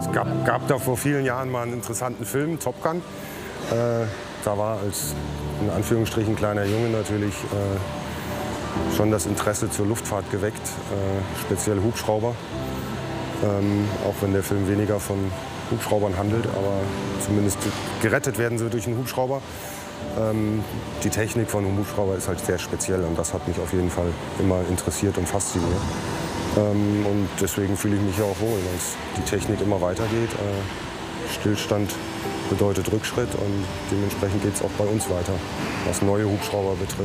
Es gab da vor vielen Jahren mal einen interessanten Film, Top Gun. Da war als in Anführungsstrichen kleiner Junge natürlich schon das Interesse zur Luftfahrt geweckt, speziell Hubschrauber. Auch wenn der Film weniger von Hubschraubern handelt, aber zumindest gerettet werden sie durch einen Hubschrauber. Die Technik von einem Hubschrauber ist halt sehr speziell und das hat mich auf jeden Fall immer interessiert und fasziniert. Und deswegen fühle ich mich ja auch wohl, weil die Technik immer weitergeht. Stillstand bedeutet Rückschritt und dementsprechend geht es auch bei uns weiter, was neue Hubschrauber betrifft.